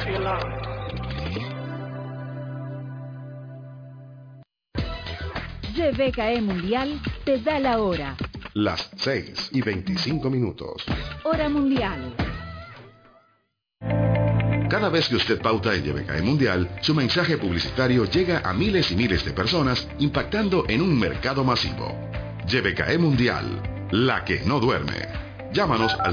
Nacional. YBKE Mundial te da la hora. Las 6:25. Hora mundial. Cada vez que usted pauta en YBKE Mundial, su mensaje publicitario llega a miles y miles de personas, impactando en un mercado masivo. YBKE Mundial, la que no duerme. Llámanos al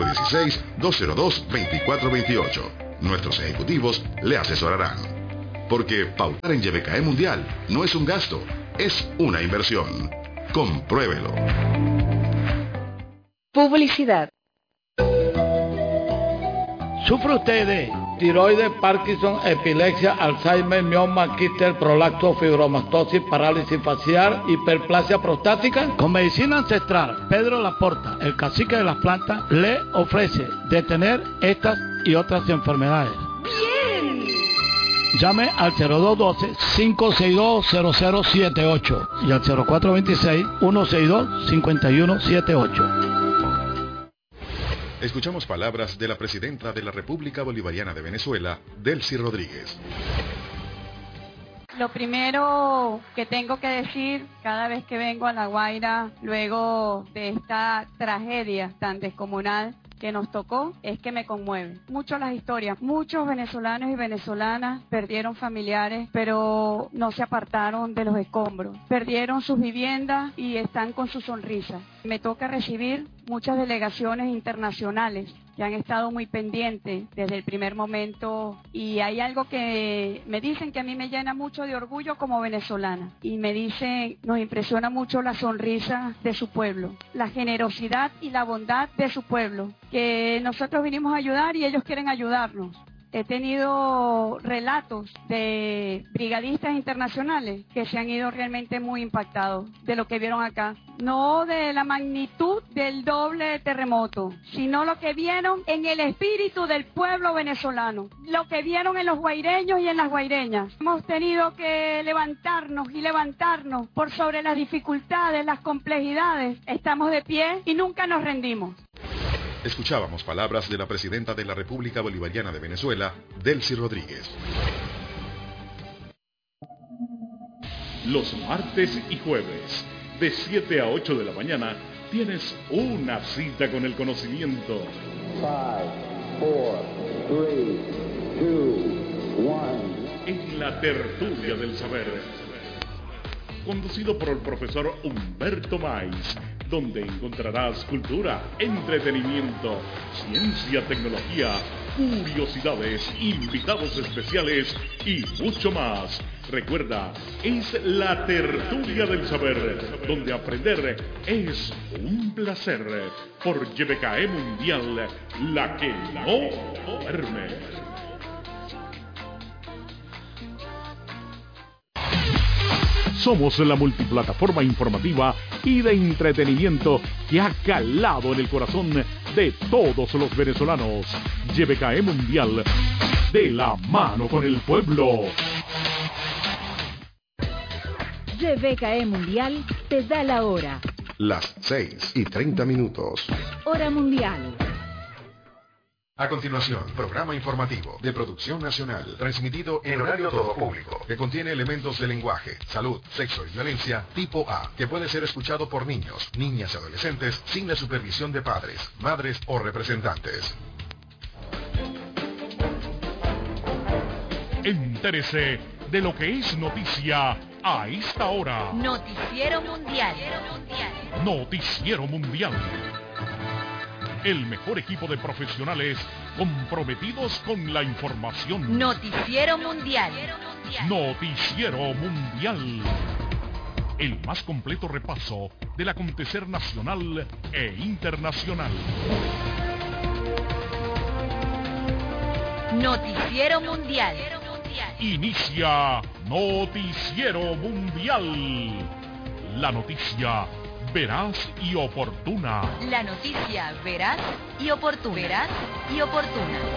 0416-202-2428. Nuestros ejecutivos le asesorarán. Porque pautar en YBKE Mundial no es un gasto, es una inversión. Compruébelo. Publicidad. ¿Sufre usted de tiroides, Parkinson, epilepsia, Alzheimer, mioma, quiste, prolapso, fibromastosis, parálisis facial, hiperplasia prostática? Con medicina ancestral, Pedro Laporta, el cacique de las plantas, le ofrece detener estas y otras enfermedades. ¡Bien! Llame al 0212-562-0078 y al 0426-162-5178. Escuchamos palabras de la presidenta de la República Bolivariana de Venezuela, Delcy Rodríguez. Lo primero que tengo que decir cada vez que vengo a La Guaira, luego de esta tragedia tan descomunal que nos tocó, es que me conmueve mucho las historias. Muchos venezolanos y venezolanas perdieron familiares, pero no se apartaron de los escombros. Perdieron sus viviendas y están con su sonrisa. Me toca recibir muchas delegaciones internacionales que han estado muy pendientes desde el primer momento, y hay algo que me dicen que a mí me llena mucho de orgullo como venezolana, y me dicen, nos impresiona mucho la sonrisa de su pueblo, la generosidad y la bondad de su pueblo, que nosotros vinimos a ayudar y ellos quieren ayudarnos. He tenido relatos de brigadistas internacionales que se han ido realmente muy impactados de lo que vieron acá. No de la magnitud del doble terremoto, sino lo que vieron en el espíritu del pueblo venezolano, lo que vieron en los guaireños y en las guaireñas. Hemos tenido que levantarnos y levantarnos por sobre las dificultades, las complejidades. Estamos de pie y nunca nos rendimos. Escuchábamos palabras de la presidenta de la República Bolivariana de Venezuela, Delcy Rodríguez. Los martes y jueves, de 7 a 8 de la mañana, tienes una cita con el conocimiento. 5, 4, 3, 2, 1. En la tertulia del saber. Conducido por el profesor Humberto Maiz, donde encontrarás cultura, entretenimiento, ciencia, tecnología, curiosidades, invitados especiales y mucho más. Recuerda, es la tertulia del saber, donde aprender es un placer. Por YBKE Mundial, la que no duerme. Somos la multiplataforma informativa y de entretenimiento que ha calado en el corazón de todos los venezolanos. YBKE Mundial, de la mano con el pueblo. YBKE Mundial te da la hora. Las 6:30. Hora mundial. A continuación, programa informativo de producción nacional, transmitido en horario todo público, que contiene elementos de lenguaje, salud, sexo y violencia tipo A, que puede ser escuchado por niños, niñas y adolescentes sin la supervisión de padres, madres o representantes. Entérese de lo que es noticia a esta hora. Noticiero Mundial. Noticiero Mundial. El mejor equipo de profesionales comprometidos con la información. Noticiero Mundial. Noticiero Mundial. El más completo repaso del acontecer nacional e internacional. Noticiero Mundial. Inicia Noticiero Mundial. La noticia veraz y oportuna. La noticia veraz y oportuna.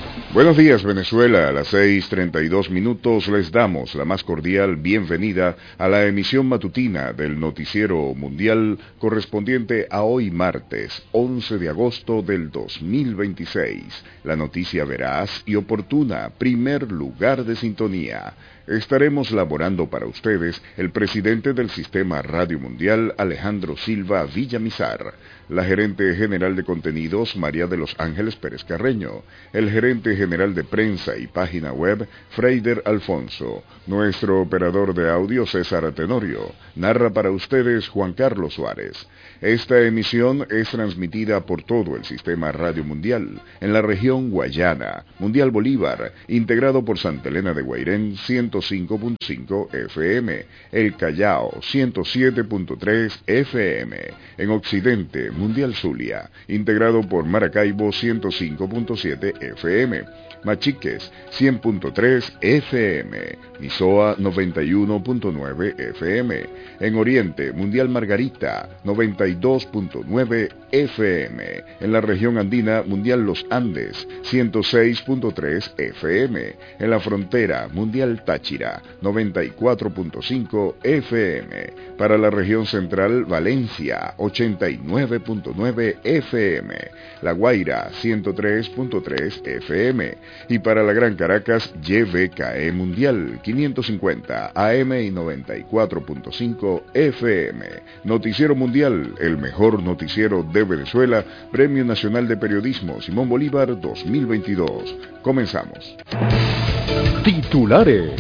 Buenos días, Venezuela. A las 6:32 minutos les damos la más cordial bienvenida a la emisión matutina del Noticiero Mundial correspondiente a hoy martes 11 de agosto del 2026. La noticia veraz y oportuna, primer lugar de sintonía. Estaremos laborando para ustedes el presidente del Sistema Radio Mundial, Alejandro Silva Villamizar, la gerente general de contenidos, María de los Ángeles Pérez Carreño, el gerente general de prensa y página web, Freider Alfonso, nuestro operador de audio, César Tenorio, narra para ustedes Juan Carlos Suárez. Esta emisión es transmitida por todo el Sistema Radio Mundial, en la región Guayana, Mundial Bolívar, integrado por Santa Elena de Guairén, 105.5 FM, El Callao, 107.3 FM, en Occidente, Mundial Zulia, integrado por Maracaibo, 105.7 FM, Machiques, 100.3 FM, Misoa, 91.9 FM, en Oriente, Mundial Margarita, 92.9 FM, en la región andina, Mundial Los Andes, 106.3 FM, en la frontera, Mundial Táchira, 94.5 FM, para la región central, Valencia, 89.9 FM, La Guaira, 103.3 FM, y para la Gran Caracas, YBKE Mundial, 550 AM y 94.5 FM. Noticiero Mundial, el mejor noticiero de Venezuela, Premio Nacional de Periodismo Simón Bolívar 2022. Comenzamos. Titulares.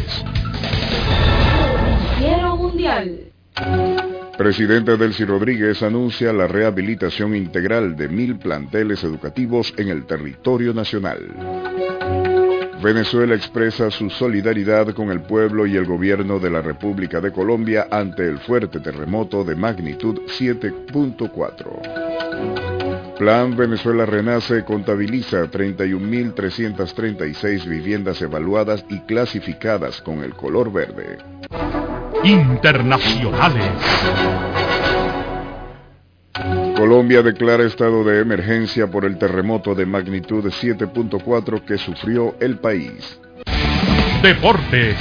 Noticiero Mundial. Presidente Delcy Rodríguez anuncia la rehabilitación integral de 1.000 planteles educativos en el territorio nacional. Venezuela expresa su solidaridad con el pueblo y el gobierno de la República de Colombia ante el fuerte terremoto de magnitud 7.4. Plan Venezuela Renace contabiliza 31.336 viviendas evaluadas y clasificadas con el color verde. Internacionales. Colombia declara estado de emergencia por el terremoto de magnitud 7.4 que sufrió el país. Deportes.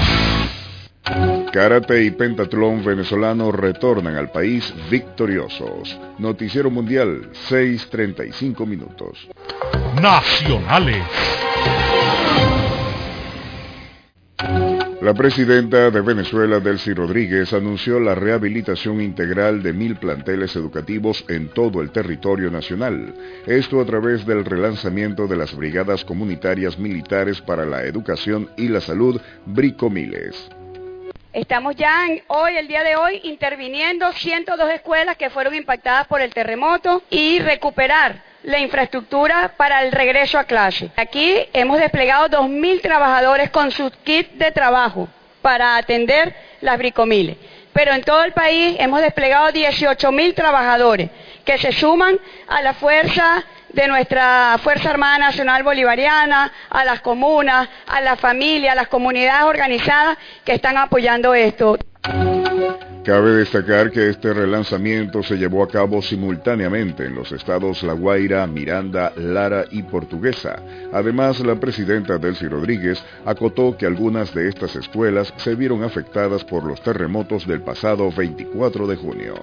Karate y pentatlón venezolano retornan al país victoriosos. Noticiero Mundial, 6:35 minutos. Nacionales. La presidenta de Venezuela, Delcy Rodríguez, anunció la rehabilitación integral de 1.000 planteles educativos en todo el territorio nacional. Esto a través del relanzamiento de las brigadas comunitarias militares para la educación y la salud, Bricomiles. Estamos ya el día de hoy, interviniendo 102 escuelas que fueron impactadas por el terremoto y recuperar la infraestructura para el regreso a clase. Aquí hemos desplegado 2.000 trabajadores con sus kits de trabajo para atender las bricomiles. Pero en todo el país hemos desplegado 18.000 trabajadores que se suman a la fuerza de nuestra Fuerza Armada Nacional Bolivariana, a las comunas, a las familias, a las comunidades organizadas que están apoyando esto. Cabe destacar que este relanzamiento se llevó a cabo simultáneamente en los estados La Guaira, Miranda, Lara y Portuguesa. Además, la presidenta Delcy Rodríguez acotó que algunas de estas escuelas se vieron afectadas por los terremotos del pasado 24 de junio.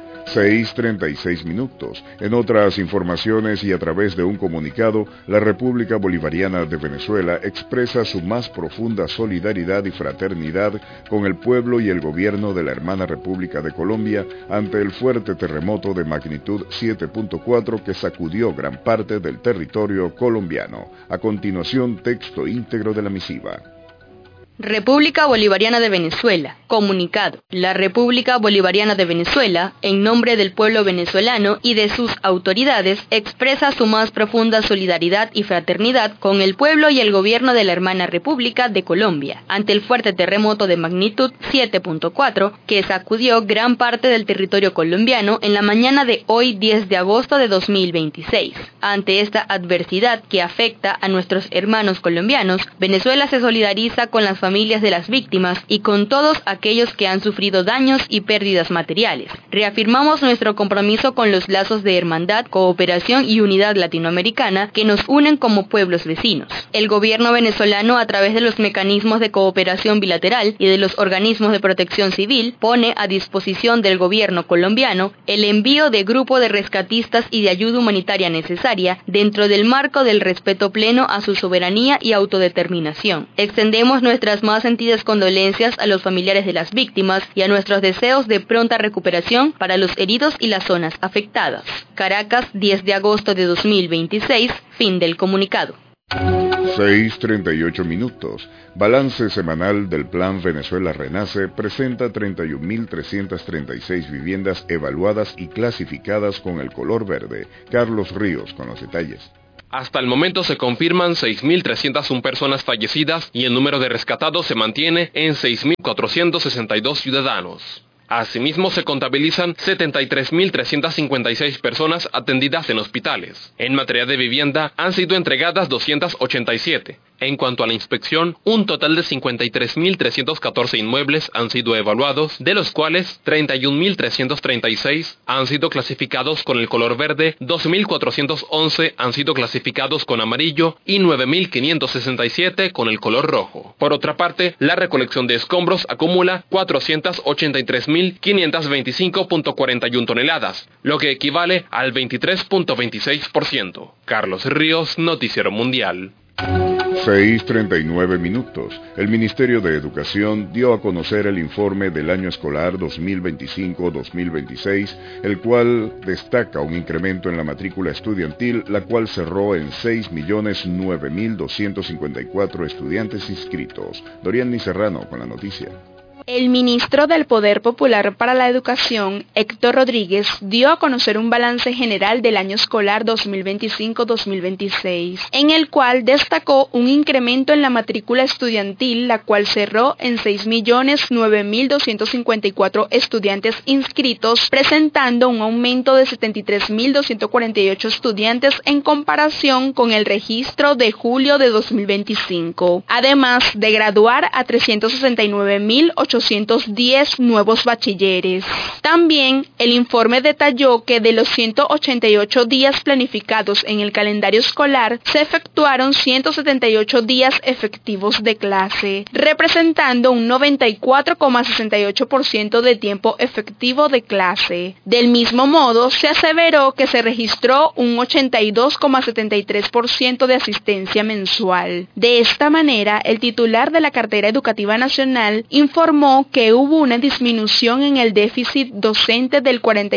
6:36 minutos. En otras informaciones y a través de un comunicado, la República Bolivariana de Venezuela expresa su más profunda solidaridad y fraternidad con el pueblo y el gobierno de la hermana República de Colombia ante el fuerte terremoto de magnitud 7.4 que sacudió gran parte del territorio colombiano. A continuación, texto íntegro de la misiva. República Bolivariana de Venezuela. Comunicado. La República Bolivariana de Venezuela, en nombre del pueblo venezolano y de sus autoridades, expresa su más profunda solidaridad y fraternidad con el pueblo y el gobierno de la hermana República de Colombia, ante el fuerte terremoto de magnitud 7.4 que sacudió gran parte del territorio colombiano en la mañana de hoy 10 de agosto de 2026. Ante esta adversidad que afecta a nuestros hermanos colombianos, Venezuela se solidariza con las familias de las víctimas y con todos aquellos que han sufrido daños y pérdidas materiales. Reafirmamos nuestro compromiso con los lazos de hermandad, cooperación y unidad latinoamericana que nos unen como pueblos vecinos. El gobierno venezolano, a través de los mecanismos de cooperación bilateral y de los organismos de protección civil, pone a disposición del gobierno colombiano el envío de grupo de rescatistas y de ayuda humanitaria necesaria dentro del marco del respeto pleno a su soberanía y autodeterminación. Extendemos nuestras más sentidas condolencias a los familiares de las víctimas y a nuestros deseos de pronta recuperación para los heridos y las zonas afectadas. Caracas, 10 de agosto de 2026, fin del comunicado. 6:38 minutos. Balance semanal del Plan Venezuela Renace presenta 31.336 viviendas evaluadas y clasificadas con el color verde. Carlos Ríos con los detalles. Hasta el momento se confirman 6.301 personas fallecidas y el número de rescatados se mantiene en 6.462 ciudadanos. Asimismo, se contabilizan 73.356 personas atendidas en hospitales. En materia de vivienda, han sido entregadas 287. En cuanto a la inspección, un total de 53.314 inmuebles han sido evaluados, de los cuales 31.336 han sido clasificados con el color verde, 2.411 han sido clasificados con amarillo y 9.567 con el color rojo. Por otra parte, la recolección de escombros acumula 483.525.41 toneladas, lo que equivale al 23.26%. Carlos Ríos, Noticiero Mundial. 6:39 minutos. El Ministerio de Educación dio a conocer el informe del año escolar 2025-2026, el cual destaca un incremento en la matrícula estudiantil, la cual cerró en 6.009.254 estudiantes inscritos. Doriani Serrano con la noticia. El ministro del Poder Popular para la Educación, Héctor Rodríguez, dio a conocer un balance general del año escolar 2025-2026, en el cual destacó un incremento en la matrícula estudiantil, la cual cerró en 6.009.254 estudiantes inscritos, presentando un aumento de 73.248 estudiantes en comparación con el registro de julio de 2025, además de graduar a 369.810 nuevos bachilleres. También el informe detalló que de los 188 días planificados en el calendario escolar, se efectuaron 178 días efectivos de clase, representando un 94,68% de tiempo efectivo de clase. Del mismo modo, se aseveró que se registró un 82,73% de asistencia mensual. De esta manera, el titular de la Cartera Educativa Nacional informó que hubo una disminución en el déficit docente del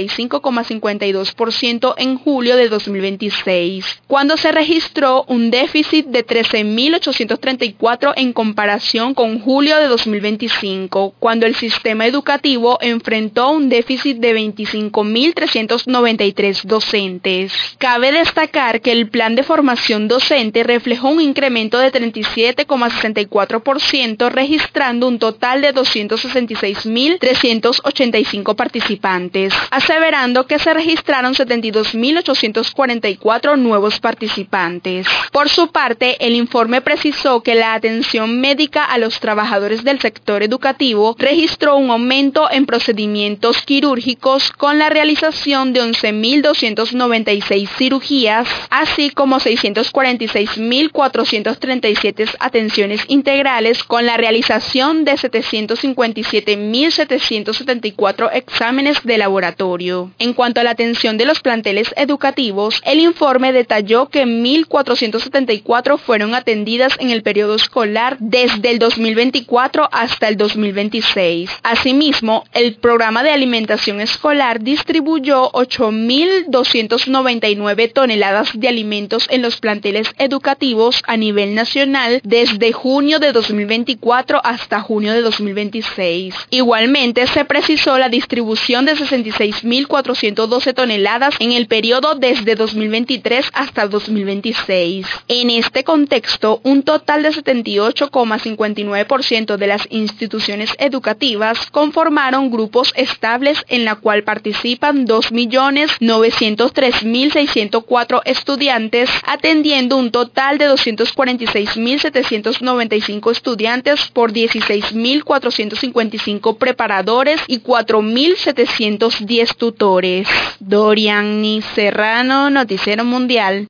45,52% en julio de 2026, cuando se registró un déficit de 13.834 en comparación con julio de 2025, cuando el sistema educativo enfrentó un déficit de 25.393 docentes. Cabe destacar que el plan de formación docente reflejó un incremento de 37,64%, registrando un total de 266.385 participantes, aseverando que se registraron 72.844 nuevos participantes. Por su parte, el informe precisó que la atención médica a los trabajadores del sector educativo registró un aumento en procedimientos quirúrgicos con la realización de 11.296 cirugías, así como 646.437 atenciones integrales con la realización de 757.774 exámenes de laboratorio. En cuanto a la atención de los planteles educativos, el informe detalló que 1.474 fueron atendidas en el periodo escolar desde el 2024 hasta el 2026. Asimismo, el programa de alimentación escolar distribuyó 8.299 toneladas de alimentos en los planteles educativos a nivel nacional desde junio de 2024 hasta junio de 2026. 2026. Igualmente, se precisó la distribución de 66.412 toneladas en el periodo desde 2023 hasta 2026. En este contexto, un total de 78,59% de las instituciones educativas conformaron grupos estables en la cual participan 2.903.604 estudiantes, atendiendo un total de 246.795 estudiantes por 16.455 preparadores y 4.710 tutores. Doriani Serrano, Noticiero Mundial.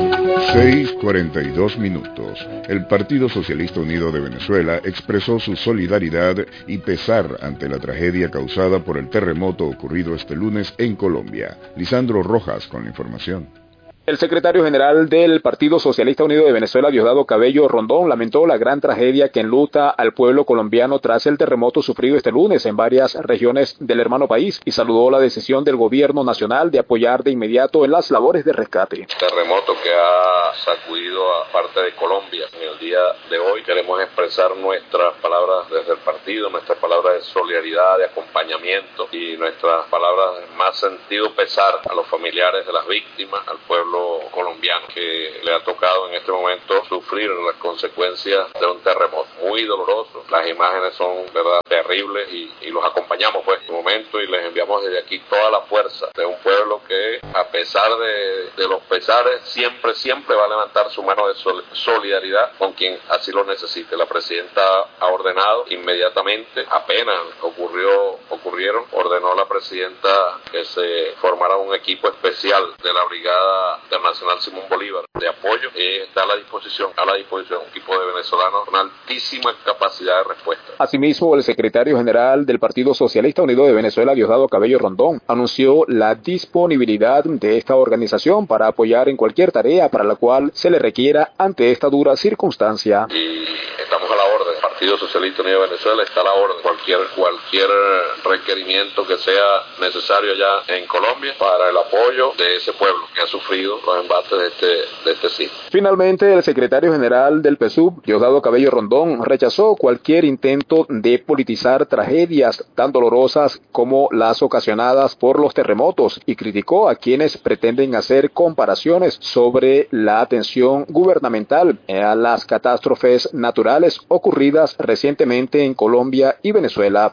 6:42 minutos. El Partido Socialista Unido de Venezuela expresó su solidaridad y pesar ante la tragedia causada por el terremoto ocurrido este lunes en Colombia. Lisandro Rojas con la información. El secretario general del Partido Socialista Unido de Venezuela, Diosdado Cabello Rondón, lamentó la gran tragedia que enluta al pueblo colombiano tras el terremoto sufrido este lunes en varias regiones del hermano país y saludó la decisión del gobierno nacional de apoyar de inmediato en las labores de rescate. Terremoto que ha sacudido a parte de Colombia. En el día de hoy queremos expresar nuestras palabras desde el partido, nuestras palabras de solidaridad, de acompañamiento y nuestras palabras de más sentido pesar a los familiares de las víctimas, al pueblo colombiano que le ha tocado en este momento sufrir las consecuencias de un terremoto muy doloroso. Las imágenes son verdad terribles y los acompañamos pues en este momento y les enviamos desde aquí toda la fuerza de un pueblo que a pesar de los pesares siempre va a levantar su mano de solidaridad con quien así lo necesite. La presidenta ha ordenado inmediatamente, apenas ocurrieron, ordenó la presidenta que se formara un equipo especial de la Brigada Internacional Simón Bolívar de apoyo. Está a la disposición un equipo de venezolanos con altísima capacidad de respuesta. Asimismo, el secretario general del Partido Socialista Unido de Venezuela, Diosdado Cabello Rondón, anunció la disponibilidad de esta organización para apoyar en cualquier tarea para la cual se le requiera ante esta dura circunstancia. Y estamos a la orden. El Partido Socialista Unido de Venezuela está a la orden. Cualquier requerimiento que sea necesario allá en Colombia para el apoyo de ese pueblo que ha sufrido los embates de este sitio. Finalmente, el secretario general del PSUV, Diosdado Cabello Rondón, rechazó cualquier intento de politizar tragedias tan dolorosas como las ocasionadas por los terremotos y criticó a quienes pretenden hacer comparaciones sobre la atención gubernamental a las catástrofes naturales ocurridas recientemente en Colombia y Venezuela.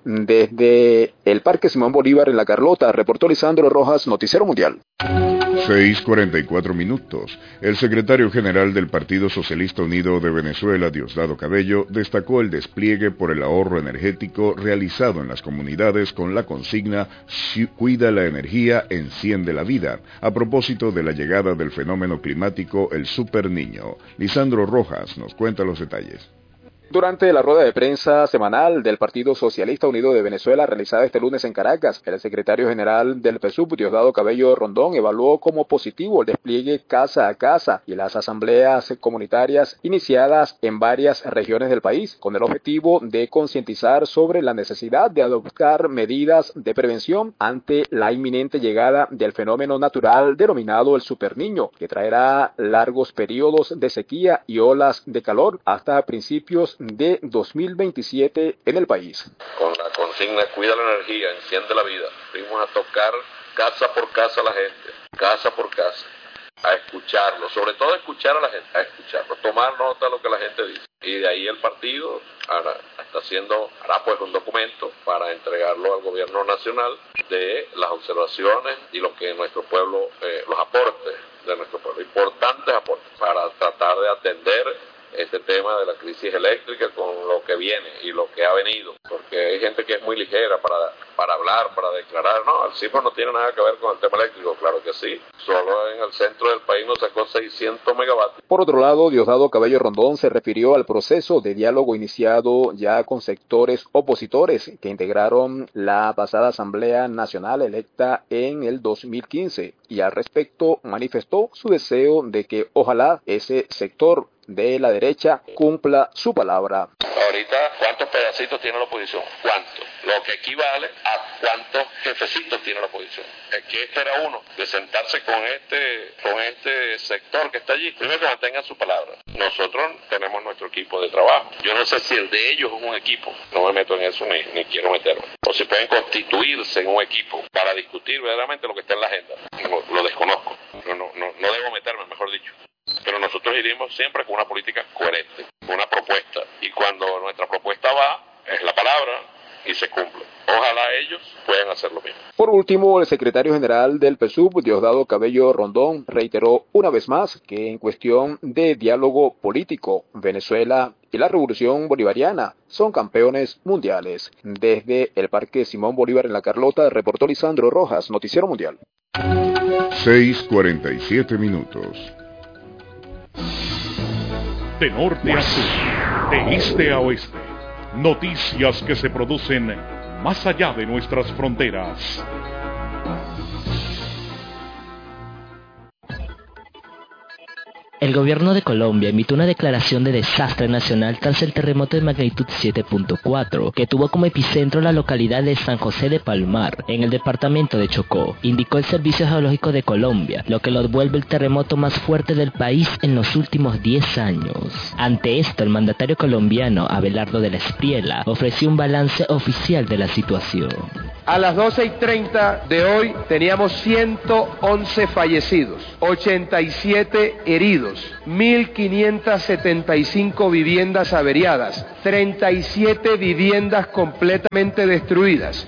Desde el Parque Simón Bolívar en La Carlota, reportó Lisandro Rojas, Noticiero Mundial. 6:44 minutos. El secretario general del Partido Socialista Unido de Venezuela, Diosdado Cabello, destacó el despliegue por el ahorro energético realizado en las comunidades con la consigna "Cuida la energía, enciende la vida", a propósito de la llegada del fenómeno climático el Super Niño. Lisandro Rojas nos cuenta los detalles. Durante la rueda de prensa semanal del Partido Socialista Unido de Venezuela realizada este lunes en Caracas, el secretario general del PSUV, Diosdado Cabello Rondón, evaluó como positivo el despliegue casa a casa y las asambleas comunitarias iniciadas en varias regiones del país, con el objetivo de concientizar sobre la necesidad de adoptar medidas de prevención ante la inminente llegada del fenómeno natural denominado el Superniño, que traerá largos periodos de sequía y olas de calor hasta principios de 2027 en el país. Con la consigna "Cuida la energía, enciende la vida", fuimos a tocar casa por casa a la gente, casa por casa, a escucharlo, sobre todo a escuchar a la gente, a escucharlo, tomar nota de lo que la gente dice. Y de ahí el partido hará pues un documento para entregarlo al gobierno nacional de las observaciones y lo que nuestro pueblo, los aportes de nuestro pueblo, importantes aportes para tratar de atender este tema de la crisis eléctrica con lo que viene y lo que ha venido, porque hay gente que es muy ligera para hablar, para declarar. No, el CIPO no tiene nada que ver con el tema eléctrico, claro que sí, solo en el centro del país nos sacó 600 megavatios. Por otro lado, Diosdado Cabello Rondón se refirió al proceso de diálogo iniciado ya con sectores opositores que integraron la pasada Asamblea Nacional electa en el 2015 y al respecto manifestó su deseo de que ojalá ese sector de la derecha cumpla su palabra. Ahorita, ¿cuántos pedacitos tiene la oposición? ¿Cuántos? Lo que equivale a cuántos jefecitos tiene la oposición. Es que este era uno, de sentarse con este sector que está allí. Primero que mantengan su palabra. Nosotros tenemos nuestro equipo de trabajo. Yo no sé si el de ellos es un equipo. No me meto en eso ni quiero meterme. O si pueden constituirse en un equipo para discutir verdaderamente lo que está en la agenda. Lo desconozco. No debo meterme, mejor dicho. Pero nosotros iremos siempre con una política coherente, con una propuesta. Y cuando nuestra propuesta va, es la palabra y se cumple. Ojalá ellos puedan hacer lo mismo. Por último, el secretario general del PSUV, Diosdado Cabello Rondón, reiteró una vez más que en cuestión de diálogo político, Venezuela y la Revolución Bolivariana son campeones mundiales. Desde el Parque Simón Bolívar en La Carlota, reportó Lisandro Rojas, Noticiero Mundial. 6:47 minutos. De norte a sur, de este a oeste, noticias que se producen más allá de nuestras fronteras. El gobierno de Colombia emitió una declaración de desastre nacional tras el terremoto de magnitud 7.4, que tuvo como epicentro la localidad de San José de Palmar, en el departamento de Chocó, indicó el Servicio Geológico de Colombia, lo que lo vuelve el terremoto más fuerte del país en los últimos 10 años. Ante esto, el mandatario colombiano, Abelardo de la Espriella, ofreció un balance oficial de la situación. A las 12:30 de hoy teníamos 111 fallecidos, 87 heridos, 1.575 viviendas averiadas, 37 viviendas completamente destruidas,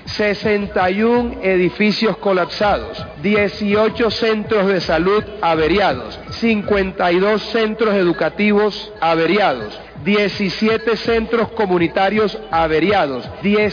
61 edificios colapsados, 18 centros de salud averiados, 52 centros educativos averiados, 17 centros comunitarios averiados,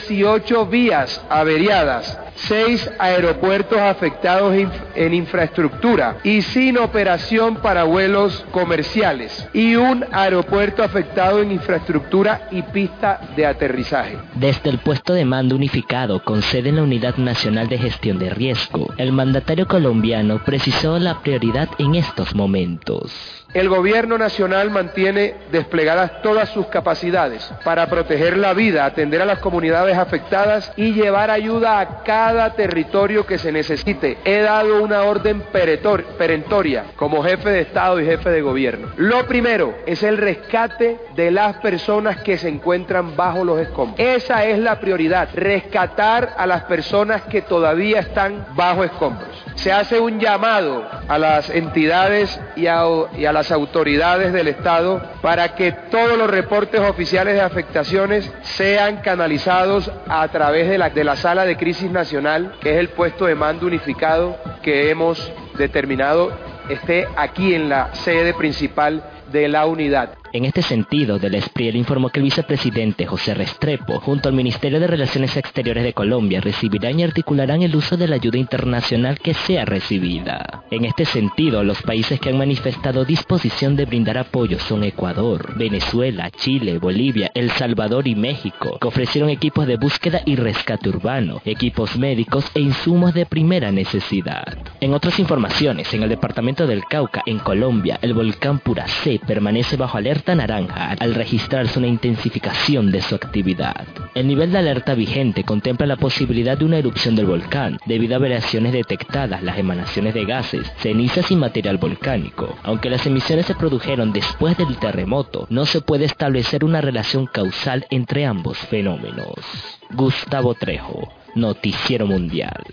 18 vías averiadas, 6 aeropuertos afectados en infraestructura y sin operación para vuelos comerciales, y un aeropuerto afectado en infraestructura y pista de aterrizaje. Desde el puesto de mando unificado con sede en la Unidad Nacional de Gestión de Riesgo, el mandatario colombiano precisó la prioridad en estos momentos. El gobierno nacional mantiene desplegadas todas sus capacidades para proteger la vida, atender a las comunidades afectadas y llevar ayuda a cada territorio que se necesite. He dado una orden perentoria como jefe de Estado y jefe de gobierno. Lo primero es el rescate de las personas que se encuentran bajo los escombros. Esa es la prioridad, rescatar a las personas que todavía están bajo escombros. Se hace un llamado a las entidades y a las autoridades del Estado para que todos los reportes oficiales de afectaciones sean canalizados a través de la Sala de Crisis Nacional, que es el puesto de mando unificado que hemos determinado esté aquí en la sede principal de la unidad. En este sentido, de la Espriella informó que el vicepresidente José Restrepo, junto al Ministerio de Relaciones Exteriores de Colombia, recibirán y articularán el uso de la ayuda internacional que sea recibida. En este sentido, los países que han manifestado disposición de brindar apoyo son Ecuador, Venezuela, Chile, Bolivia, El Salvador y México, que ofrecieron equipos de búsqueda y rescate urbano, equipos médicos e insumos de primera necesidad. En otras informaciones, en el departamento del Cauca, en Colombia, el volcán Puracé permanece bajo alerta naranja al registrarse una intensificación de su actividad. El nivel de alerta vigente contempla la posibilidad de una erupción del volcán debido a variaciones detectadas, las emanaciones de gases, cenizas y material volcánico. Aunque las emisiones se produjeron después del terremoto, no se puede establecer una relación causal entre ambos fenómenos. Gustavo Trejo, Noticiero Mundial.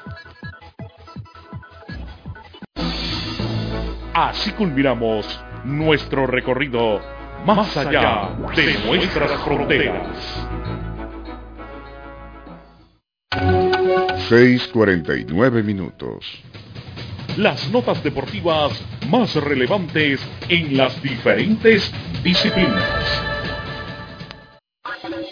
Así culminamos nuestro recorrido más allá de nuestras fronteras. 6:49 minutos. Las notas deportivas más relevantes en las diferentes disciplinas.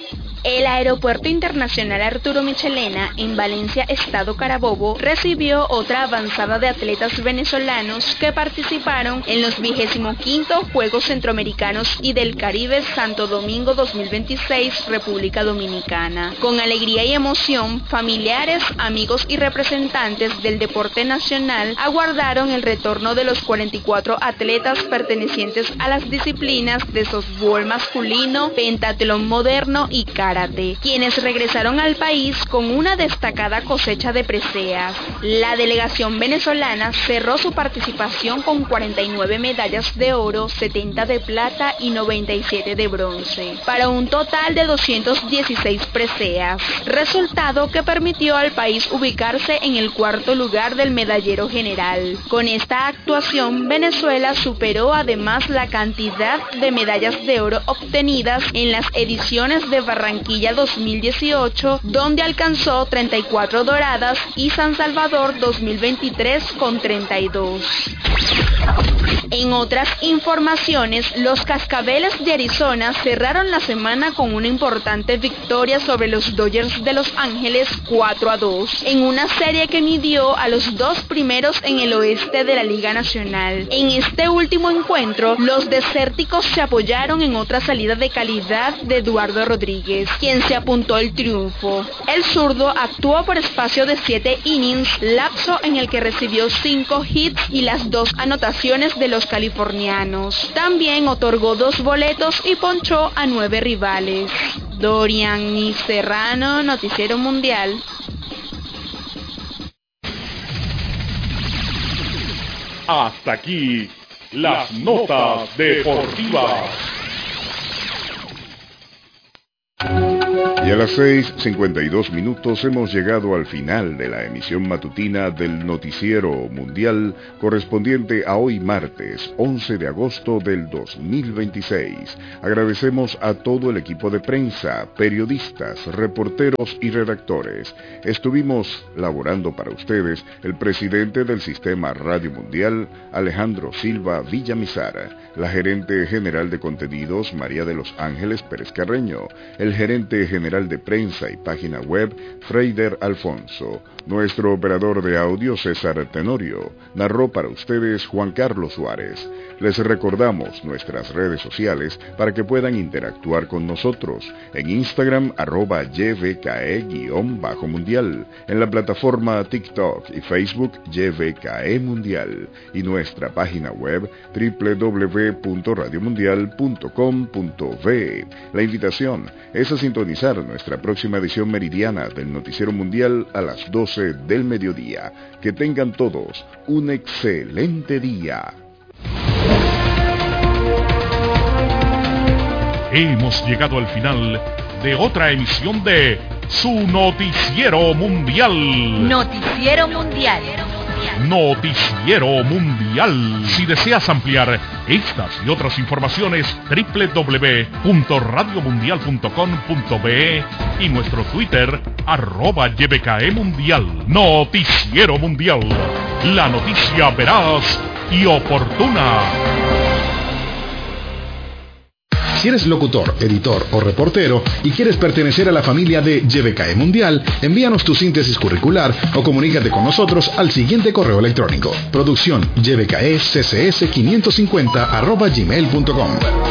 El Aeropuerto Internacional Arturo Michelena en Valencia, Estado Carabobo, recibió otra avanzada de atletas venezolanos que participaron en los 25º Juegos Centroamericanos y del Caribe Santo Domingo 2026, República Dominicana. Con alegría y emoción, familiares, amigos y representantes del deporte nacional aguardaron el retorno de los 44 atletas pertenecientes a las disciplinas de softbol masculino, pentatlón moderno y karate, quienes regresaron al país con una destacada cosecha de preseas. La delegación venezolana cerró su participación con 49 medallas de oro, 70 de plata y 97 de bronce, para un total de 216 preseas, resultado que permitió al país ubicarse en el cuarto lugar del medallero general. Con esta actuación, Venezuela superó además la cantidad de medallas de oro obtenidas en las ediciones de Barranquilla 2018, donde alcanzó 34 doradas, y San Salvador 2023 con 32. En otras informaciones, los Cascabeles de Arizona cerraron la semana con una importante victoria sobre los Dodgers de Los Ángeles 4-2, en una serie que midió a los dos primeros en el oeste de la Liga Nacional. En este último encuentro, los desérticos se apoyaron en otra salida de calidad de Eduardo Rodríguez, quien se apuntó al triunfo. El zurdo actuó por espacio de 7 innings, lapso en el que recibió 5 hits y las 2 anotaciones de los californianos. También otorgó 2 boletos y ponchó a 9 rivales. Dorian Serrano, Noticiero Mundial. Hasta aquí las notas deportivas. Y a las 6:52 hemos llegado al final de la emisión matutina del Noticiero Mundial correspondiente a hoy martes 11 de agosto del 2026. Agradecemos a todo el equipo de prensa, periodistas, reporteros y redactores. Estuvimos laborando para ustedes el presidente del Sistema Radio Mundial, Alejandro Silva Villamizar, la gerente general de contenidos, María de los Ángeles Pérez Carreño, el gerente general de prensa y página web, Freider Alfonso. Nuestro operador de audio, César Tenorio. Narró para ustedes Juan Carlos Suárez. Les recordamos nuestras redes sociales para que puedan interactuar con nosotros. En Instagram, @YVKE_mundial. En la plataforma TikTok y Facebook, YVKE Mundial. Y nuestra página web, www.radiomundial.com.be. La invitación es a sintonizar nuestra próxima edición meridiana del Noticiero Mundial a las 12 del mediodía. Que tengan todos un excelente día. Hemos llegado al final de otra emisión de su Noticiero Mundial. Noticiero Mundial. Noticiero Mundial. Si deseas ampliar estas y otras informaciones, www.radiomundial.com.be y nuestro Twitter, @YVKE-Mundial. Noticiero Mundial. La noticia veraz y oportuna. Si eres locutor, editor o reportero y quieres pertenecer a la familia de YVKE Mundial, envíanos tu síntesis curricular o comunícate con nosotros al siguiente correo electrónico: producción yvkeccs550@gmail.com.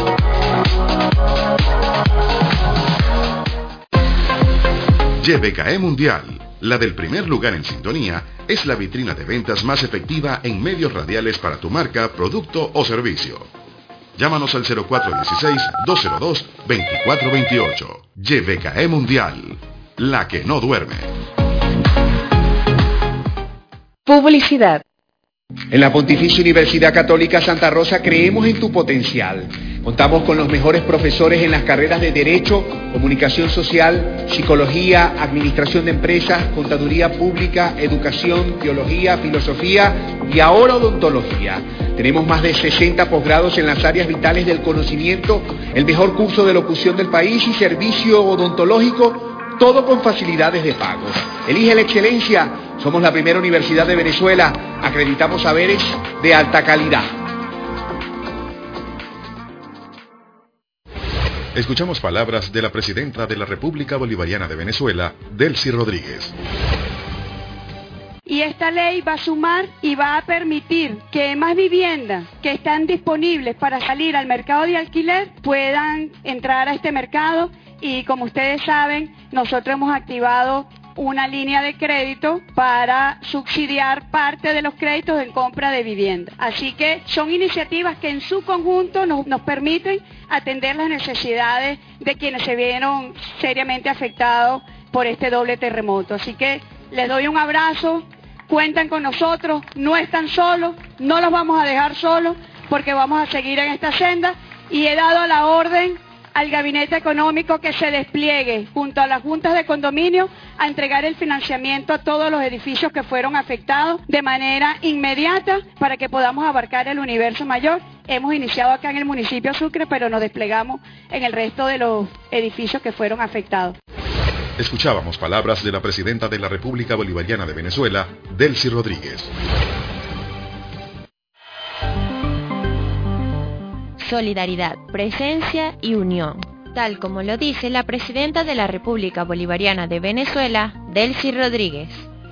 YVKE Mundial, la del primer lugar en sintonía, es la vitrina de ventas más efectiva en medios radiales para tu marca, producto o servicio. Llámanos al 0416-202-2428. YVKE Mundial, la que no duerme. Publicidad. En la Pontificia Universidad Católica Santa Rosa creemos en tu potencial. Contamos con los mejores profesores en las carreras de Derecho, Comunicación Social, Psicología, Administración de Empresas, Contaduría Pública, Educación, Teología, Filosofía y ahora Odontología. Tenemos más de 60 posgrados en las áreas vitales del conocimiento, el mejor curso de locución del país y servicio odontológico, todo con facilidades de pago. Elige la excelencia. Somos la primera universidad de Venezuela. Acreditamos saberes de alta calidad. Escuchamos palabras de la presidenta de la República Bolivariana de Venezuela, Delcy Rodríguez. Y esta ley va a sumar y va a permitir que más viviendas que están disponibles para salir al mercado de alquiler puedan entrar a este mercado. Y como ustedes saben, nosotros hemos activado una línea de crédito para subsidiar parte de los créditos en compra de vivienda. Así que son iniciativas que en su conjunto nos permiten atender las necesidades de quienes se vieron seriamente afectados por este doble terremoto. Así que les doy un abrazo, cuentan con nosotros, no están solos, no los vamos a dejar solos porque vamos a seguir en esta senda y he dado la orden al Gabinete Económico que se despliegue junto a las juntas de condominio a entregar el financiamiento a todos los edificios que fueron afectados de manera inmediata para que podamos abarcar el universo mayor. Hemos iniciado acá en el municipio de Sucre, pero nos desplegamos en el resto de los edificios que fueron afectados. Escuchábamos palabras de la presidenta de la República Bolivariana de Venezuela, Delcy Rodríguez. Solidaridad, presencia y unión, tal como lo dice la presidenta de la República Bolivariana de Venezuela, Delcy Rodríguez.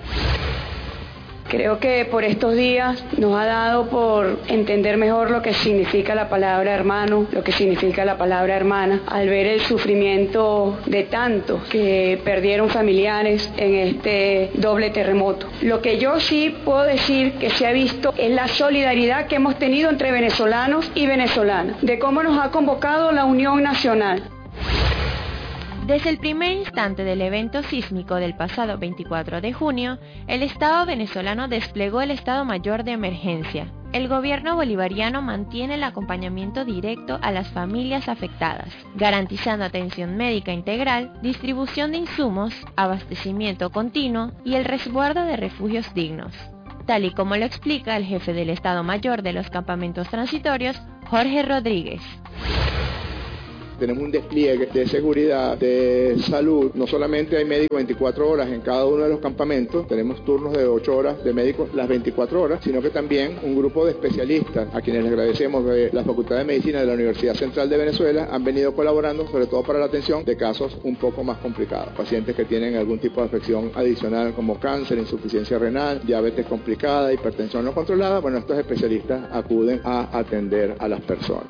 Creo que por estos días nos ha dado por entender mejor lo que significa la palabra hermano, lo que significa la palabra hermana, al ver el sufrimiento de tantos que perdieron familiares en este doble terremoto. Lo que yo sí puedo decir que se ha visto es la solidaridad que hemos tenido entre venezolanos y venezolanas, de cómo nos ha convocado la Unión Nacional. Desde el primer instante del evento sísmico del pasado 24 de junio, el Estado venezolano desplegó el Estado Mayor de Emergencia. El gobierno bolivariano mantiene el acompañamiento directo a las familias afectadas, garantizando atención médica integral, distribución de insumos, abastecimiento continuo y el resguardo de refugios dignos, tal y como lo explica el jefe del Estado Mayor de los campamentos transitorios, Jorge Rodríguez. Tenemos un despliegue de seguridad, de salud. No solamente hay médicos 24 horas en cada uno de los campamentos, tenemos turnos de 8 horas de médicos las 24 horas, sino que también un grupo de especialistas, a quienes les agradecemos de la Facultad de Medicina de la Universidad Central de Venezuela, han venido colaborando sobre todo para la atención de casos un poco más complicados. Pacientes que tienen algún tipo de afección adicional como cáncer, insuficiencia renal, diabetes complicada, hipertensión no controlada. Bueno, estos especialistas acuden a atender a las personas.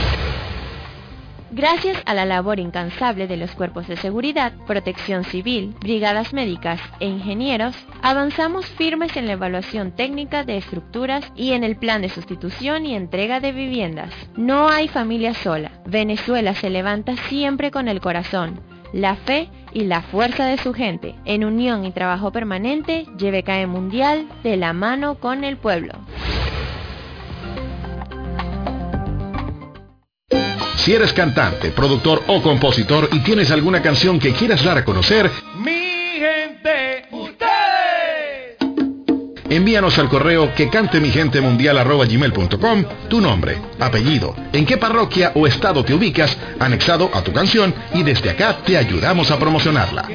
Gracias a la labor incansable de los cuerpos de seguridad, protección civil, brigadas médicas e ingenieros, avanzamos firmes en la evaluación técnica de estructuras y en el plan de sustitución y entrega de viviendas. No hay familia sola. Venezuela se levanta siempre con el corazón, la fe y la fuerza de su gente. En unión y trabajo permanente, JBKE Mundial, de la mano con el pueblo. Si eres cantante, productor o compositor y tienes alguna canción que quieras dar a conocer, Mi gente, ustedes. Envíanos al correo quecantemigentemundial@gmail.com tu nombre, apellido, en qué parroquia o estado te ubicas, anexado a tu canción, y desde acá te ayudamos a promocionarla.